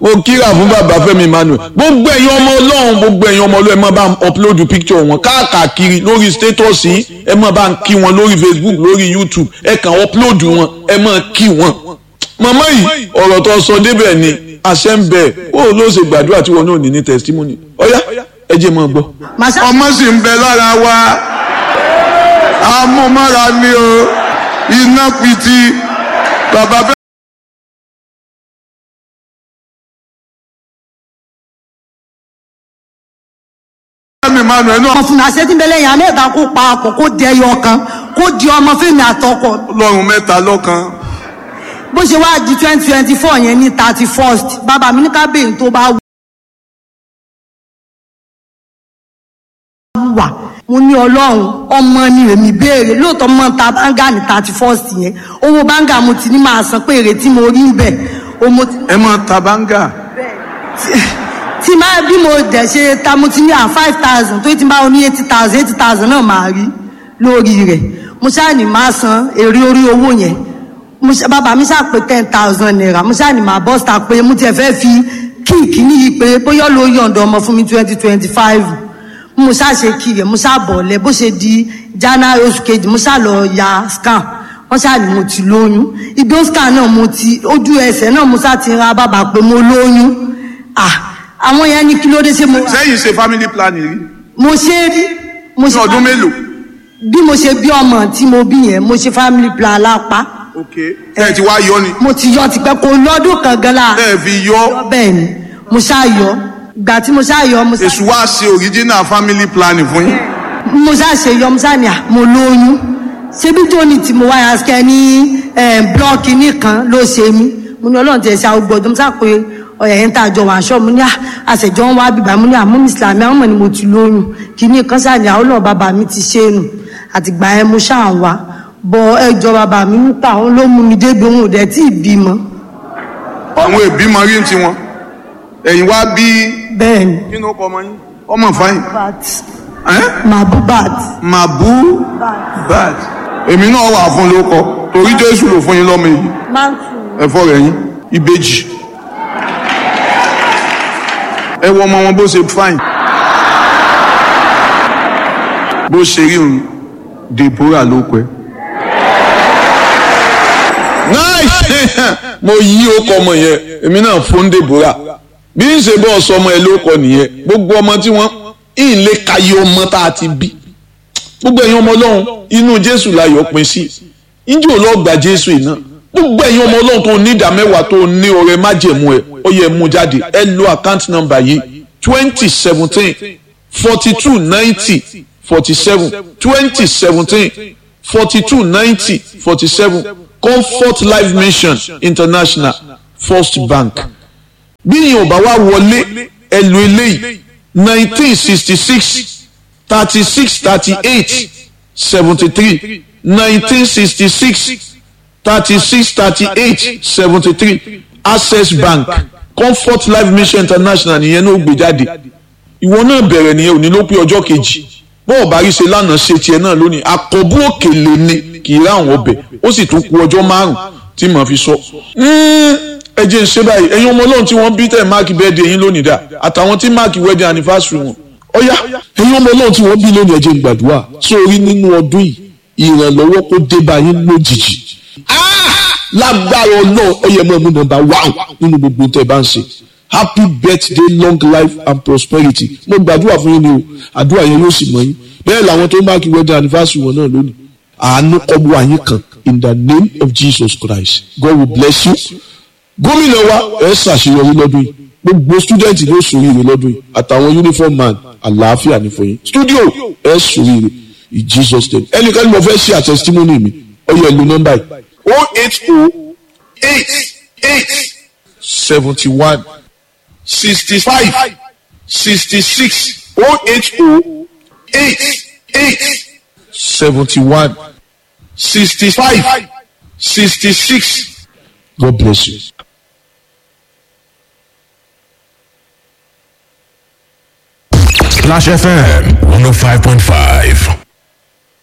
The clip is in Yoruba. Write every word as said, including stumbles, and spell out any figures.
mo kíra fún bàbá Fẹ́mi Emmanuel gbogbo ẹ̀yin ọmọ Ọlọ́run gbogbo ẹ̀yin ọmọ Ọlọ́run ẹ máa bá ń upload picture wọn káàkiri lórí status yìí ẹ máa bá ń kí wọn lórí Facebook lórí YouTube ẹ kàn upload wọn ẹ máa kí wọn. màmá yìí ọ̀rọ̀ tó sọ débẹ̀ ni àṣẹ ń bẹ ó ló ṣe gbàdúrà tí wọn náà ní ní testimony ọ̀yá ẹ jẹ́ máa gbọ́. ọmọ sì ń bẹ lára wa amúmára ni o iná pìtì bàbá fẹ́. ọmọ fún àṣẹ tí ń bẹ lẹ́yìn amẹ́ta kó pa àpò kó di ẹyọ kan kó di ọmọ Fẹ́mi àtọkọ. lọ́rùn mẹ́ta lọ́kan. bó ṣe wá di twenty twenty four yẹn ní thirty first bàbá mi ní kábíyèsí tó bá wà mo ní Ọlọ́run ọmọ ni èmi béèrè lóòótọ́ mọ́ ta báńgà ní thirty first yẹn owó báńgà mo ti ní máa san pé èrè tí mo rí ń bẹ̀. ẹ máa ta báńgà. tí máa bí mo dẹ̀ ṣe ta mo ti ní à five thousand tó ti máa ní eighty thousand eighty thousand náà máa rí lórí rẹ̀ mo ṣáà ní máa san èrè orí owó yẹn bàbá mi ṣáà pé ten thousand naira mo ṣáà ní máa bọ́ síta pé mo tiẹ̀ fẹ́ fi kíìkì níyì pé bóyá ló yọ̀ǹda ọmọ fún mi twenty twenty five mo ṣáà ṣe kí rẹ̀ mo ṣáà bọ̀ lẹ̀ bó ṣe di January oṣù kejì mo ṣáà lọ ya scan wọ́n ṣáà ní mo ti lóyún igbó scan náà mo ti ojú ẹsẹ̀ náà mo ṣáà ti ra bàbá pé mo lóyún ah àwọn yẹn ní kí ló dé ṣe mo. sẹ́yìn ṣe family planning rí. mo ṣe rí. mo ṣe ọdún mélòó. bí mo ṣe bí ọmọ tí mo bí yẹn mo ṣe family plan lápá. ok ẹ ti wá yọ ni. mo ti yọ tipẹ́ kó lọ́dún kan gan la. ẹ fi yọ. bẹ́ẹ̀ ni mo ṣáà yọ ìgbà tí mo ṣáà yọ. èṣù wá ṣe original family planning fún yín. mo ṣáà ṣe yọ mo ṣáà ní à mo lóyún ṣebí tóní tí mo wáyà sikẹ́ ní blọọkì nìkan ló ṣe mí mo ní Ọlọ́run tẹ̀ ṣe àwọn gbọ́dọ̀ mo ṣáà pé ọ̀yà yẹn tá a jọ wà aṣọ mu ní àṣẹjọ ń wá bíbá mu ní àmú Islam àwọn ọmọ ni mo ti lóyún kìíní kan sáà ní àwọn náà bàbá mi ti ṣe é nù àtìgbà ẹ mo ṣáà ń wá bọ ẹjọ bàbá mi ń ta àwọn ló mú mi débi òun ò dẹ tí ì bímọ. àwọn ìbímọ rí ti wọn ẹ̀yin wá bí. bẹ́ẹ̀ni. kí ló kọ ọmọ yín ọmọ fáyìn. bat. mabu bat. mabu bat. èmi náà wà fún ló kọ torí Jésù ló fún yín lọ́mọ yìí. mantu. ẹ̀fọ́ rẹ̀ yín ìbejì. ẹ wọ ọmọ wọn bó ṣe fine bó ṣe rí òun Deborah ló pẹ́. nice mo yí ọkọ ọmọ yẹn èmi náà fún Deborah bí n ṣe bọ́ ọsọ ọmọ ẹ ló kọ nìyẹn gbogbo ọmọ tí wọ́n ń lè kayé ọmọ tá a ti bí gbogbo ẹ̀yin ọmọ Ọlọ́run inú Jésù láyọ̀ pín sí ìjọ ọlọ́gbà Jésù iná gbogbo ẹ̀yin ọmọ Ọlọ́run tó ní ìdá mẹ́wàá tó ní ọrẹ májẹ̀mú ẹ̀ ó yẹ mú jáde ẹ lo account number yìí twenty seventeen forty two ninety forty seven twenty seventeen forty two ninety forty seven Comfort Life Mission International First Bank bí ìyẹn ò bá wá wọlé ẹ lo eléyìí nineteen sixty six thirty six thirty eight seventy three nineteen sixty six thirty six thirty eight seventy three Access Bank Comfort Life Mission International nìyẹn náà gbé jáde ìwọ náà bẹ̀rẹ̀ nìyẹn òní ló pé ọjọ́ kejì bọ́ọ̀ bá rí ṣe lánàá ṣe tiẹ̀ náà lónìí àkọ́bù òkèlè ni kì í rá àwọn ọbẹ̀ ó sì tún kù ọjọ́ márùn tí màá fi sọ. ẹ jẹ́ ń ṣe báyìí ẹ̀yin ọmọ Ọlọ́run tí wọ́n bí tẹ̀ máàkì birthday yín lónìí dà àtàwọn tí máàkì wedding anniversary wọn ọ̀yá ẹ̀yin ọmọ Ọlọ́run tí wọ́n bí lónìí ẹ jẹ́ ń gbàdúrà sórí nínú ọdún yìí ìrànlọ́wọ́ kó dé bá yín lójijì lágbára Ọlọ́run ẹ yẹ mọ́ ẹ̀mú nọ́mbà one nínú gbogbo tẹ̀ bá ń ṣe happy birthday long life and prosperity mo gbàdúrà fún yín ni o àdúrà yẹn yóò sì mọ yín bẹ́ẹ̀ làwọn tó máàkì wedding anniversary wọn náà lónìí àánú kọ́bù àyín kan in the name of Jesus Christ God will bless you gómìnà wa ẹ ṣàṣeyọrí lọ́dún yìí gbogbo student ló ṣoríire lọ́dún yìí àtàwọn uniform man àlàáfíà ní fún yín studio ẹ ṣoríire in Jesus name ẹnìkan ni mo fẹ́ ṣe àtẹsítímọ́nì mi ó yẹ lu nọ́mbà yìí oh eight oh eight eight seventy one sixty five sixty six oh eight oh eight eight seventy one sixty five sixty six. God bless you. Splash F M one oh five point five.